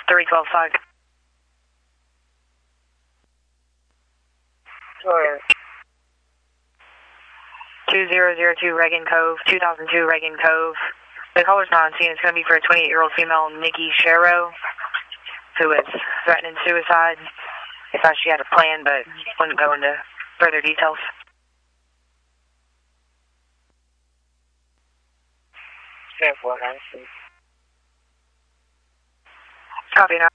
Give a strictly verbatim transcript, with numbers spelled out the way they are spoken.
three twelve five. Sure. two zero zero two Reagan Cove, two thousand two Reagan Cove. The caller's not on scene. It's going to be for a twenty-eight-year-old female, Nikki Sharrow, who is threatening suicide. They thought she had a plan, but wouldn't go into further details. Careful, I see. Copy now.